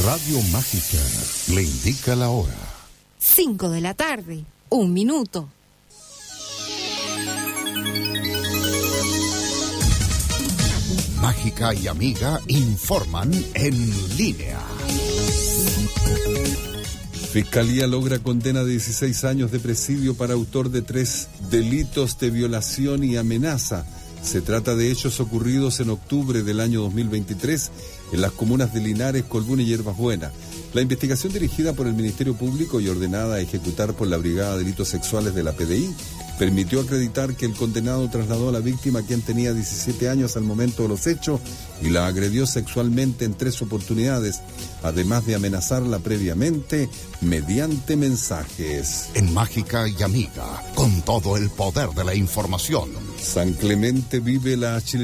Radio Mágica le indica la hora. 5 de la tarde, 1 minuto. Mágica y Amiga informan en línea. Fiscalía logra condena de 16 años de presidio para autor de 3 delitos de violación y amenaza. Se trata de hechos ocurridos en octubre del año 2023 en las comunas de Linares, Colbún y Hierbas Buenas. La investigación dirigida por el Ministerio Público y ordenada a ejecutar por la Brigada de Delitos Sexuales de la PDI permitió acreditar que el condenado trasladó a la víctima, quien tenía 17 años al momento de los hechos, y la agredió sexualmente en 3 oportunidades, además de amenazarla previamente mediante mensajes. En Mágica y Amiga, con todo el poder de la información. San Clemente vive la